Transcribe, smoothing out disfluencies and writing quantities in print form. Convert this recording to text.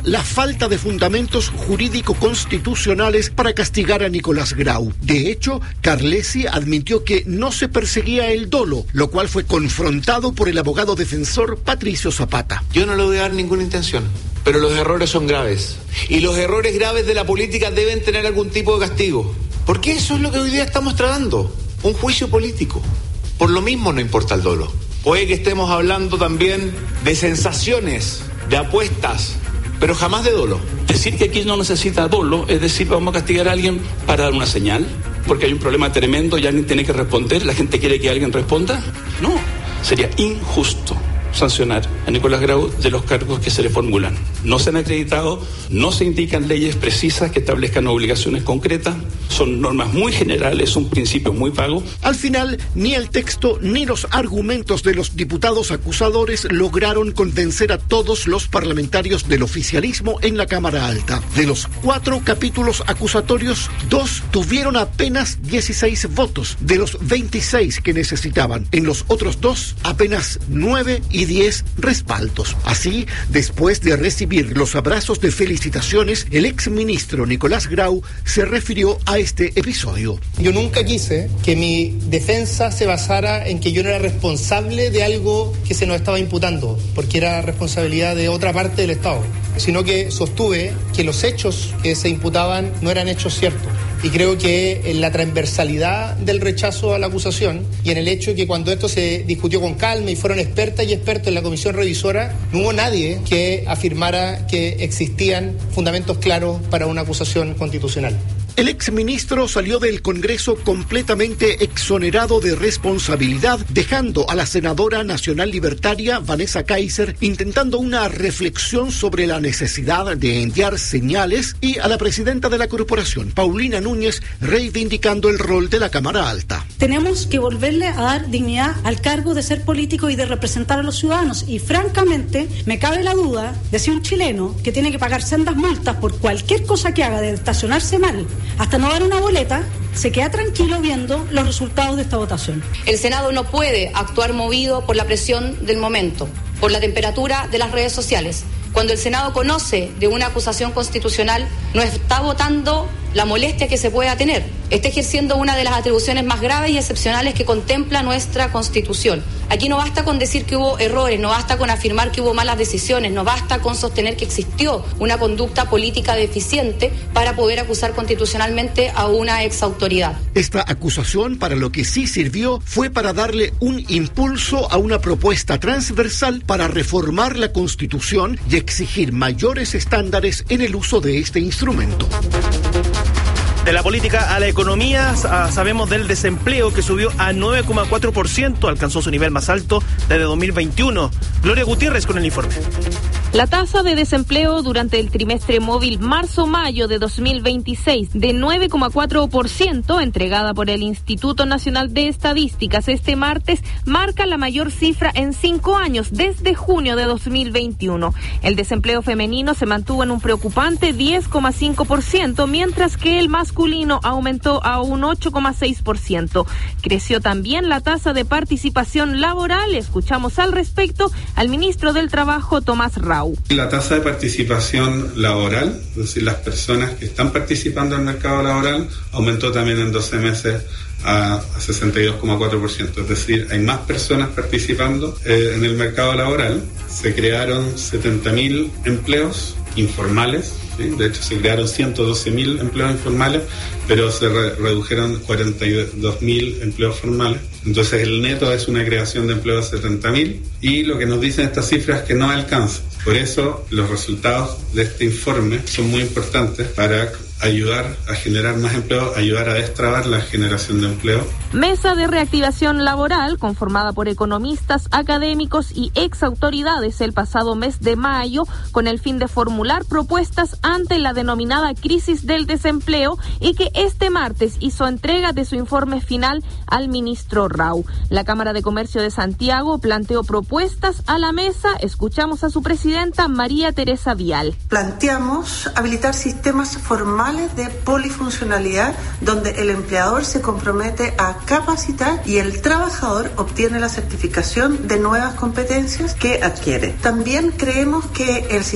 la falta de fundamentos jurídico-constitucionales para castigar a Nicolás Grau. De hecho, Carlesi admitió que no se perseguía el dolo, lo cual fue confrontado por el abogado defensor Patricio Zapata. Yo no le voy a dar ninguna intención, pero los errores son graves. Y los errores graves de la política deben tener algún tipo de castigo. Porque eso es lo que hoy día estamos tratando, un juicio político. Por lo mismo no importa el dolo. Puede que estemos hablando también de sensaciones, de apuestas, pero jamás de dolo. Decir que aquí no necesita dolo, es decir, vamos a castigar a alguien para dar una señal, porque hay un problema tremendo y alguien tiene que responder, la gente quiere que alguien responda. No, sería injusto sancionar a Nicolás Grau de los cargos que se le formulan. No se han acreditado, no se indican leyes precisas que establezcan obligaciones concretas, son normas muy generales, son principios muy vagos. Al final, ni el texto ni los argumentos de los diputados acusadores lograron convencer a todos los parlamentarios del oficialismo en la Cámara Alta. De los 4 capítulos acusatorios, 2 tuvieron apenas 16 votos de los 26 que necesitaban. En los otros 2, apenas 9 y 10 respaldos. Así, después de recibir los abrazos de felicitaciones, el exministro Nicolás Grau se refirió a este episodio. Yo nunca quise que mi defensa se basara en que yo no era responsable de algo que se nos estaba imputando, porque era responsabilidad de otra parte del Estado, sino que sostuve que los hechos que se imputaban no eran hechos ciertos. Y creo que en la transversalidad del rechazo a la acusación y en el hecho de que cuando esto se discutió con calma y fueron expertas y expertos en la comisión revisora, no hubo nadie que afirmara que existían fundamentos claros para una acusación constitucional. El exministro salió del Congreso completamente exonerado de responsabilidad, dejando a la senadora nacional libertaria Vanessa Kaiser intentando una reflexión sobre la necesidad de enviar señales y a la presidenta de la corporación, Paulina Núñez, reivindicando el rol de la Cámara Alta. Tenemos que volverle a dar dignidad al cargo de ser político y de representar a los ciudadanos. Y francamente, me cabe la duda de si un chileno que tiene que pagar sendas multas por cualquier cosa que haga, de estacionarse mal hasta no dar una boleta, se queda tranquilo viendo los resultados de esta votación. El Senado no puede actuar movido por la presión del momento, por la temperatura de las redes sociales. Cuando el Senado conoce de una acusación constitucional, no está votando la molestia que se pueda tener. Está ejerciendo una de las atribuciones más graves y excepcionales que contempla nuestra Constitución. Aquí no basta con decir que hubo errores, no basta con afirmar que hubo malas decisiones, no basta con sostener que existió una conducta política deficiente para poder acusar constitucionalmente a una exautoridad. Esta acusación, para lo que sí sirvió, fue para darle un impulso a una propuesta transversal para reformar la Constitución y exigir mayores estándares en el uso de este instrumento. De la política a la economía, sabemos del desempleo que subió a 9,4%, alcanzó su nivel más alto desde 2021. Gloria Gutiérrez con el informe. La tasa de desempleo durante el trimestre móvil marzo-mayo de 2026 de 9,4% entregada por el Instituto Nacional de Estadísticas este martes marca la mayor cifra en 5 años desde junio de 2021. El desempleo femenino se mantuvo en un preocupante 10,5%, mientras que el masculino aumentó a un 8,6%. Creció también la tasa de participación laboral. Escuchamos al respecto al ministro del Trabajo, Tomás Rau. La tasa de participación laboral, es decir, las personas que están participando en el mercado laboral, aumentó también en 12 meses a 62,4%. Es decir, hay más personas participando en el mercado laboral. Se crearon 70.000 empleos informales, ¿sí? De hecho se crearon 112.000 empleos informales, pero se redujeron 42.000 empleos formales. Entonces el neto es una creación de empleos de 70.000 y lo que nos dicen estas cifras es que no alcanza. Por eso los resultados de este informe son muy importantes para ayudar a generar más empleo, ayudar a destrabar la generación de empleo. Mesa de reactivación laboral conformada por economistas, académicos y exautoridades el pasado mes de mayo con el fin de formular propuestas ante la denominada crisis del desempleo y que este martes hizo entrega de su informe final al ministro Rau. La Cámara de Comercio de Santiago planteó propuestas a la mesa. Escuchamos a su presidenta María Teresa Vial. Planteamos habilitar sistemas formales de polifuncionalidad donde el empleador se compromete a capacitar y el trabajador obtiene la certificación de nuevas competencias que adquiere. También creemos que el